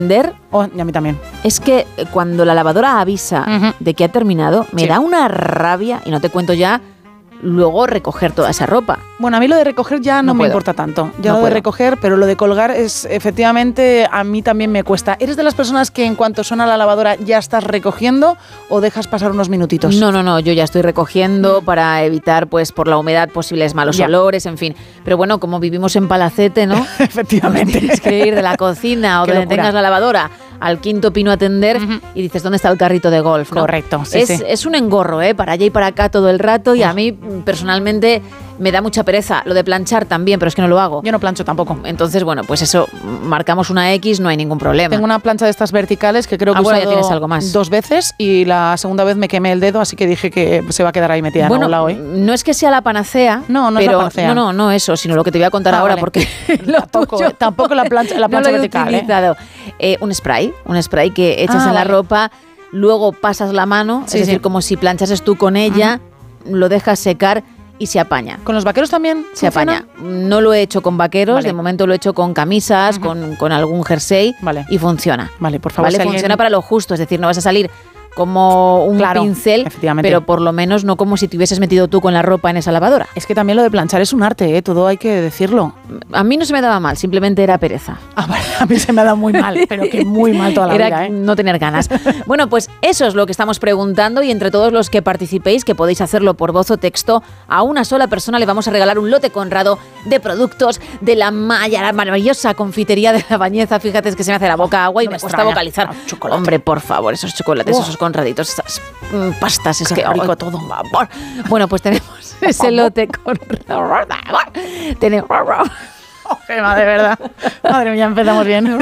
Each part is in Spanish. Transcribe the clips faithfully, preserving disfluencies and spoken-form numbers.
Oh, y a mí también. Es que cuando la lavadora avisa uh-huh. de que ha terminado, me sí. da una rabia, y no te cuento ya luego recoger toda esa ropa. Bueno, a mí lo de recoger ya no, no me puedo. importa tanto. Ya no lo puedo. de recoger, pero lo de colgar es, efectivamente, a mí también me cuesta. ¿Eres de las personas que en cuanto suena la lavadora ya estás recogiendo o dejas pasar unos minutitos? No, no, no, yo ya estoy recogiendo para evitar, pues, por la humedad posibles malos ya. olores, en fin. Pero bueno, como vivimos en Palacete, ¿no? Efectivamente. Tienes que ir de la cocina o Qué donde locura. tengas la lavadora al quinto pino a atender uh-huh. y dices, ¿dónde está el carrito de golf? ¿no? Correcto, sí, es, sí. Es un engorro, ¿eh? Para allá y para acá todo el rato y oh. a mí, personalmente, me da mucha pereza. Lo de planchar también, pero es que no lo hago. Yo no plancho tampoco. Entonces, bueno, pues eso, marcamos una X, no hay ningún problema. Tengo una plancha de estas verticales que creo que ah, he bueno, usado ya tienes algo más. dos veces y la segunda vez me quemé el dedo, así que dije que se va a quedar ahí metida bueno, en algún lado, ¿eh? No es que sea la panacea. No, no pero, es la panacea. No, no, no eso, sino lo que te voy a contar ah, ahora, vale. porque tampoco, tuyo, tampoco la plancha, la plancha no lo vertical, he utilizado. ¿eh? Eh, un spray, un spray que echas ah, en vale. la ropa, luego pasas la mano, sí, es decir, sí. como si planchases tú con ella, uh-huh. lo dejas secar y se apaña. ¿Con los vaqueros también se funciona? apaña? No lo he hecho con vaqueros, vale. de momento lo he hecho con camisas, uh-huh. con, con algún jersey vale. y funciona. Vale, por favor. Vale, si funciona alguien... para lo justo, es decir, no vas a salir como un claro, pincel, pero por lo menos no como si te hubieses metido tú con la ropa en esa lavadora. Es que también lo de planchar es un arte, ¿eh? Todo hay que decirlo. A mí no se me daba mal, simplemente era pereza. Ah, vale, a mí se me ha dado muy mal, pero que muy mal toda la era vida, ¿eh? no tener ganas. Bueno, pues eso es lo que estamos preguntando y entre todos los que participéis, que podéis hacerlo por voz o texto, a una sola persona le vamos a regalar un lote Conrado de productos de la, maya, la maravillosa confitería de La Bañeza. Fíjate, es que se me hace la boca agua y no me, me cuesta vocalizar. No, Hombre, por favor, esos chocolates, oh. esos Conraditos, esas mm, pastas, es Qué que rico oh, todo. Vapor. Bueno, pues tenemos ese lote Conrado. Tenemos... Oh, Gemma, de verdad. Madre mía, empezamos bien.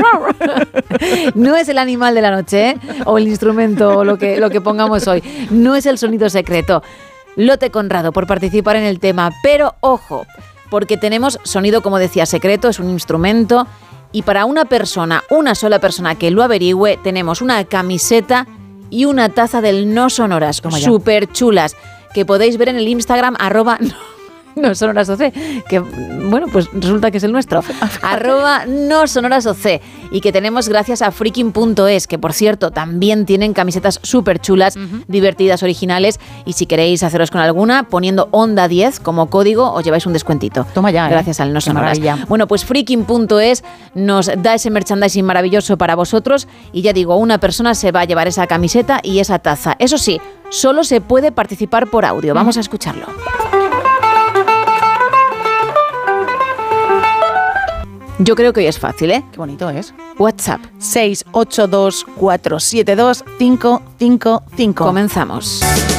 No es el animal de la noche, ¿eh? O el instrumento, o lo que, lo que pongamos hoy. No es el sonido secreto. Lote Conrado por participar en el tema. Pero ojo, porque tenemos sonido, como decía, secreto, es un instrumento. Y para una persona, una sola persona que lo averigüe, tenemos una camiseta y una taza del No Sonoras, súper chulas, que podéis ver en el Instagram, arroba no, no Sonoras O C, que bueno, pues resulta que es el nuestro, arroba No Sonoras O C, y que tenemos gracias a freaking punto es, que por cierto también tienen camisetas súper chulas, uh-huh. divertidas, originales, y si queréis haceros con alguna, poniendo Onda diez como código, os lleváis un descuentito. Toma ya, gracias ¿eh? al No Qué Sonoras. maravilla. Bueno, pues freaking punto es nos da ese merchandising maravilloso para vosotros, y ya digo, una persona se va a llevar esa camiseta y esa taza. Eso sí, solo se puede participar por audio. Vamos uh-huh. a escucharlo. Yo creo que hoy es fácil, ¿eh? Qué bonito es. WhatsApp. seis ocho dos cuatro siete dos cinco cinco cinco. Comenzamos.